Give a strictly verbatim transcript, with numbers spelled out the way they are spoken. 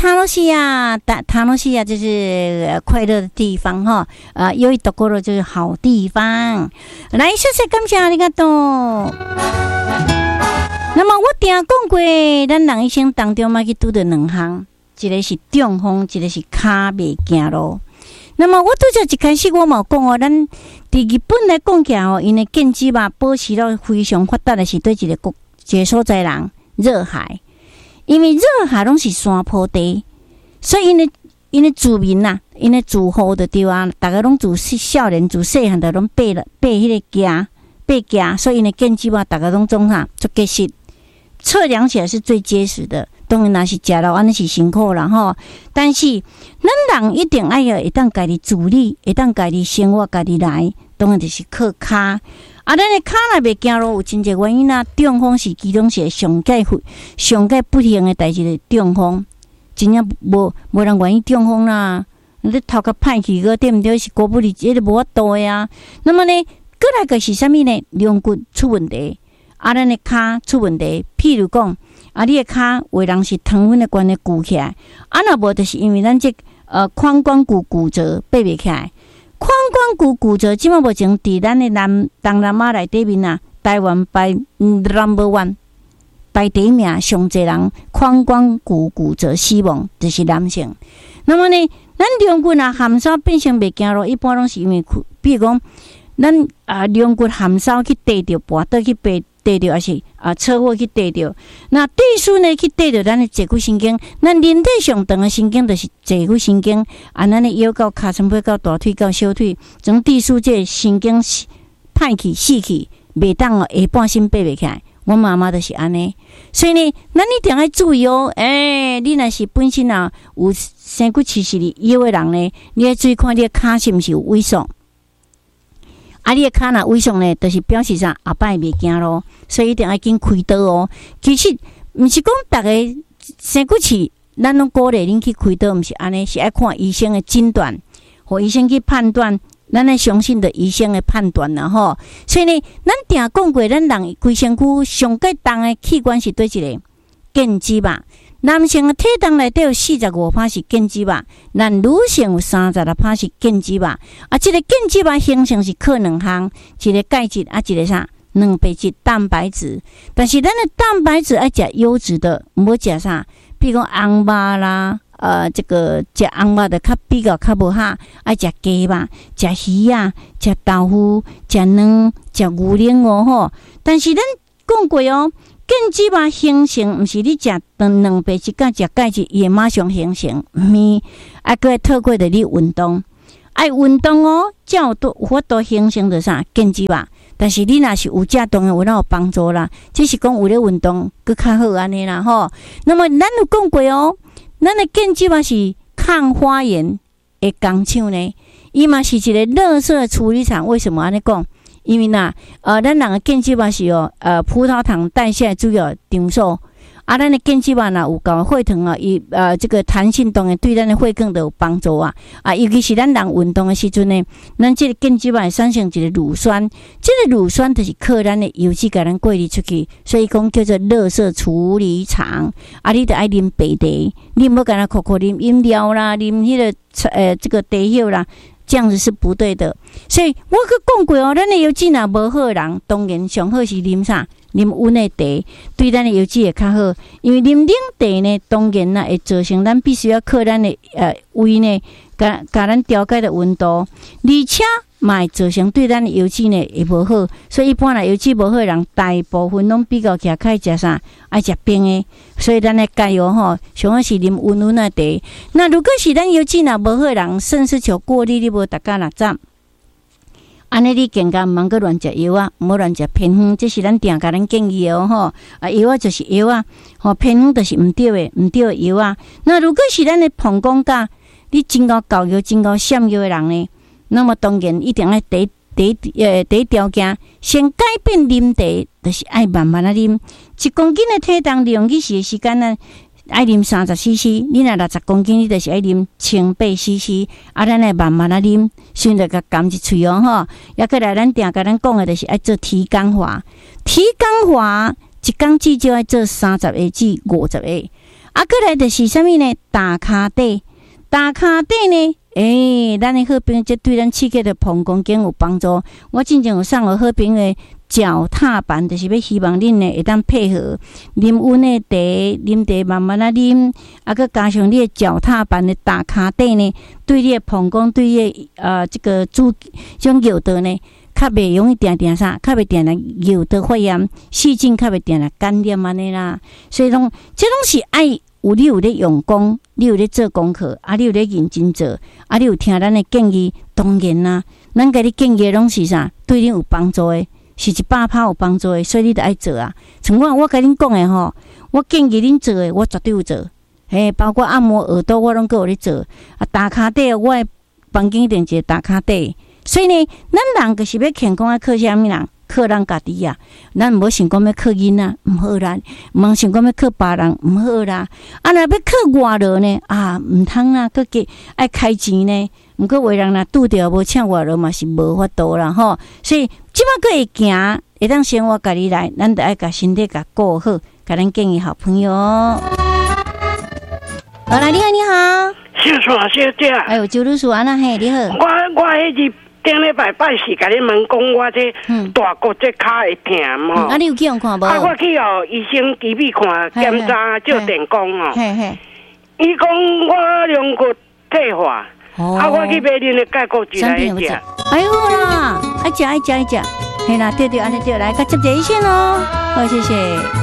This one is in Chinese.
塔罗西亚，塔塔罗西亚就是快乐的地方哈，呃，有一多过了就是好地方。来，谢谢感谢你个多。那么我定讲过，咱人一生当中嘛去拄着两项，一个是中风，一个是骹袂行路。那么我拄则一开始我嘛讲哦，咱伫日本来讲起来哦，因为建基嘛保持了非常发达的是对一个国一个所在人热海。因为热海拢是山坡地，所以因的因的住民呐、啊，因的住户的对啊，大家拢住少年住细汉的拢爬了爬迄个架爬架，所以因的建筑啊，大家拢种哈做结实，测量起来是最结实的。当然，若是食了安尼是辛苦啦吼，但是咱人一定爱要会当家己自理，会当家己生活家己来，当然就是靠骹。啊，咱的骹若袂行路，有真侪原因啊。中风是其中是上界上界不幸的代志的中风，真正无无人愿意中风啦。你头壳歹去个对毋对？是过不离，这个无法度的啊。那么呢，过来个是啥物呢？龙骨出问题，啊，咱的骹出问题。譬如讲，啊，你的骹有人是糖分的关系鼓起来，啊，若无就是因为咱这呃髋关节骨折爬袂起来。髋关节骨折，即马目前伫咱的南东南亚内底面啊，台湾排 number one 排第一名，上侪人髋关节骨折死亡就是男性。那么呢，咱龙骨啊含梢变成袂行路，一般拢是因为，比如讲，咱啊龙骨含梢去跌着，跋倒去爬跌着，还是啊车祸去跌着。那地势呢去跌着咱的坐骨神经，咱人体上长的神经就是坐骨神经。啊，咱的腰到骹川背到大腿到小腿，从地势这神经歹去死去，袂当哦下半身爬袂起来。我妈妈就是安尼，所以呢，咱一定要注意哦。诶、欸，你若是本身啊有生骨气实的腰的人呢，你要注意看你的骹是毋是有萎缩。啊，你的骹若萎缩呢，就是表示啥后摆袂行咯，所以一定要紧开刀哦。其实毋是讲逐个生骨气，咱拢鼓励恁去开刀，毋是安尼，是爱看医生的诊断，互医生去判断。咱来相信的医生的判断啦吼，所以呢，咱定讲过，咱人规身躯上界重的器官是对一个肩肌吧。男性的体重内底有四十五趴是肩肌吧，咱女性有三十六趴是肩肌吧。啊，这个肩肌吧形成是靠两项，一个钙质啊，一个啥蛋白质、蛋白质。但是咱的蛋白质爱食优质的，唔好食啥，比如讲红肉啦。呃，这个食红肉的较比较较无哈，爱食鸡吧，食鱼啊，食豆腐，食卵，食牛奶哦吼。但是咱讲过哦，肩肌吧形成，毋是你食蛋蛋白质甲食钙质也马上形成，毋是爱个透过的你运动，爱运动哦，才有都有法度形成的啥肩肌吧。但是你若是有食动的，有哪有帮助啦？只是讲有咧运动，佮较好安尼啦吼。那么咱有讲过哦。咱的肩肌嘛是抗发炎的工厂呢，伊嘛是一个垃圾处理厂。为什么安尼讲？因为呐，呃，咱人的肩肌嘛是哦，呃，葡萄糖代谢主要场所。啊，咱的肩肌嘛，若有够血糖啊，伊呃这个弹性当然对咱的血管都有帮助啊。啊，尤其是咱人运动的时阵呢，咱这个肩肌嘛会产生一个乳酸，这个乳酸就是靠咱的油脂甲咱过滤出去，所以讲叫做垃圾处理厂。啊，你得爱啉白茶，你唔好干那口口啉饮料啦，啉迄个呃这个茶叶啦。这样子是不对的，所以我去讲过哦，咱的油脂若无好的人，当然上好是啉啥？啉温的茶，对咱的油脂会较好。因为啉冷茶呢，当然啦会造成咱必须要靠咱的呃胃呢，甲甲咱调节的温度，而且嘛会造成对咱的油脂呢会无好。所以一般啦，油脂无好的人，大部分拢比较起来爱食啥？爱食冰的。所以咱的加油吼，上好是啉温温的茶。那如果是咱油脂若无好的人，肾丝球过滤你无逐家六十。安尼你更加毋通阁乱食药啊，毋好乱食偏方，这是咱定甲咱建议哦吼。啊，药啊就是药啊，吼偏方就是毋对的，毋对的药啊。那如果是咱的膀胱甲你真够搞药、真够闪药的人呢，那么当然一定要第第呃第一条件，先改变啉茶，就是爱慢慢啊啉。一公斤的体重利用去时的时间呢？爱啉三十 C C， 你若六十公斤，你就是爱啉千八 C C。啊，咱来慢慢啊啉，顺着甲含一喙哦吼。也过来，咱定甲咱讲的，就是爱做提肛法。提肛法一工至少爱做三十个至五十个。 啊，过来就是啥物呢？大骹底，大骹底呢？诶、欸，咱的好朋友这对咱刺激的膀胱经有帮助。我之前有送我好朋友的脚踏板，就是要希望恁呢会当配合啉温的茶，啉茶慢慢啊啉，啊，佮加上你的脚踏板的大骹底呢，对你的膀胱，对你的呃这个主种尿道呢，较袂容易定定啥，较袂定定尿道发炎，细菌较袂定定感染安尼啦。所以讲，这拢是爱。有你有咧用功，你有咧做功课，啊，你有咧认真做，啊，你有听咱的建议，当然啦，咱甲你建议拢是啥，对你有帮助的，是一百趴有帮助的，所以你得爱做啊。像我我甲恁讲的吼，我建议恁做的，我绝对有做。嘿，包括按摩耳朵，我拢够有咧做。啊，大骹底，我的房间一定一个大骹底。所以呢，咱人就是要健康，要靠啥物人？靠咱家己啊，咱无想讲要靠囡仔，毋好啦；毋想讲要靠别人，毋好啦。啊，若要靠外劳呢？啊，毋通啦，佮计爱开钱呢。毋过为人若拄着无请外劳嘛是无法度啦吼。所以即摆佫会行，会当生活家己来，咱得爱甲身体甲顾好，甲咱建议好朋友。好啦，你好，你好， 小川小姐。 哎呦，周律师安那嘿，你好。 我我迄日。顶礼拜拜是甲你问讲，我这大骨这骹会疼吼。 啊，你有去用看无？ 啊，我去哦，医生机密看检查照电工哦。 嘿嘿。 伊讲我两骨退化，啊，我去买恁的钙骨质来食。 哎呦啦，爱食爱食爱食，嘿啦，对对，安尼对，来，甲接一医生哦，好，谢谢。